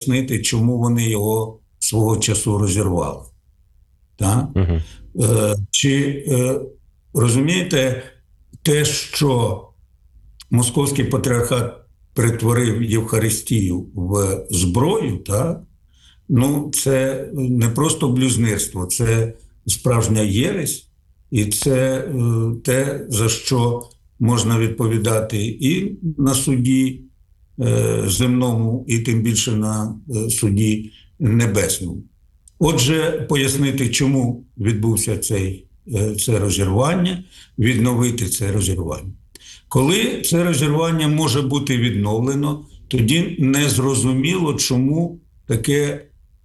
пояснити, чому вони його свого часу розірвали. Так? Розумієте, те, що Московський патріархат перетворив Євхаристію в зброю, так? Ну, це не просто блюзнирство, це справжня єресь, і це те, за що можна відповідати і на суді земному, і тим більше на суді небесному. Отже, пояснити, чому відбувся це розірвання, відновити це розірвання. Коли це розірвання може бути відновлено, тоді незрозуміло, чому таке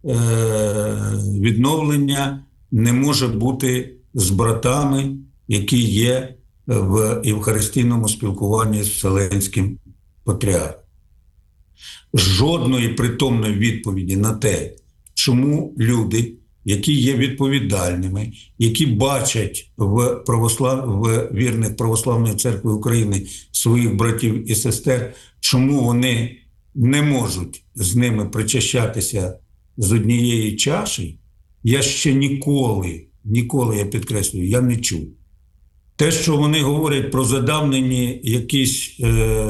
відновлення не може бути з братами, які є в євхаристійному спілкуванні з Вселенським Патріархом. Жодної притомної відповіді на те, чому люди, які є відповідальними, які бачать в вірних Православної Церкви України своїх братів і сестер, чому вони не можуть з ними причащатися з однієї чаші, я ще ніколи, я підкреслюю, я не чув. Те, що вони говорять про задавнені якісь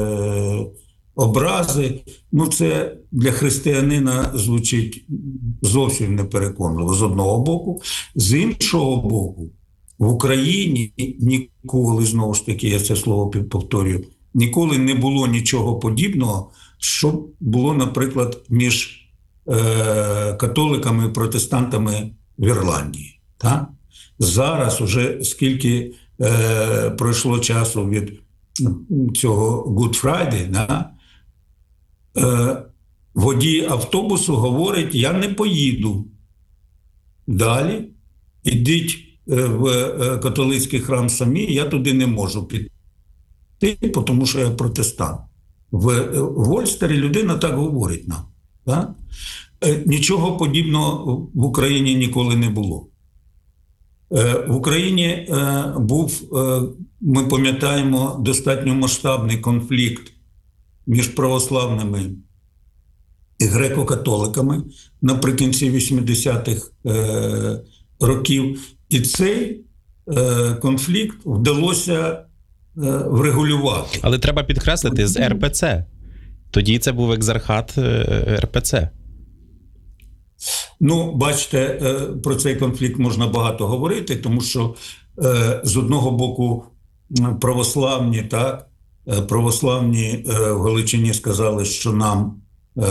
образи, ну це для християнина звучить зовсім непереконливо з одного боку. З іншого боку, в Україні ніколи, знову ж таки, я це слово повторюю, ніколи не було нічого подібного, що було, наприклад, між католиками і протестантами в Ірландії. Так? Зараз уже скільки пройшло часу від цього Good Friday, да? Водій автобусу говорить, я не поїду далі, ідіть в католицький храм самі, я туди не можу піти, тому що я протестант. В Вольстері людина так говорить нам. Так? Нічого подібного в Україні ніколи не було. В Україні був, ми пам'ятаємо, достатньо масштабний конфлікт між православними і греко-католиками наприкінці 80-х років. І цей конфлікт вдалося врегулювати. Але треба підкреслити, з РПЦ. Тоді це був екзархат РПЦ. Ну, бачите, про цей конфлікт можна багато говорити, тому що з одного боку православні, так, православні в Галичині сказали, що нам